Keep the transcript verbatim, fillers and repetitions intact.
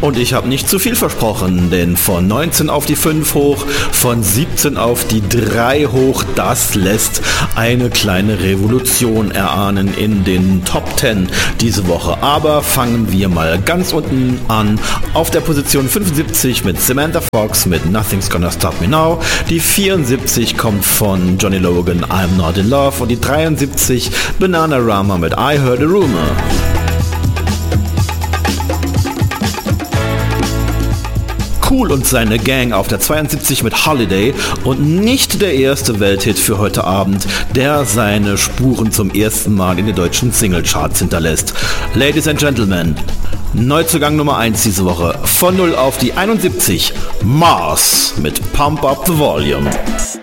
Und ich habe nicht zu viel versprochen, denn von neunzehn auf die fünf hoch, von siebzehn auf die drei hoch, das lässt eine kleine Revolution erahnen in den Top zehn diese Woche. Aber fangen wir mal ganz unten an, auf der Position fünfundsiebzig mit Samantha Fox mit Nothing's Gonna Stop Me Now. Die vierundsiebzig kommt von Johnny Logan, I'm Not In Love, und die dreiundsiebzig Bananarama mit I Heard a Rumor. Cool und seine Gang auf der zweiundsiebzig mit Holiday, und nicht der erste Welthit für heute Abend, der seine Spuren zum ersten Mal in den deutschen Singlecharts hinterlässt. Ladies and Gentlemen, Neuzugang Nummer eins diese Woche, von null auf die einundsiebzig, Mars mit Pump Up the Volume.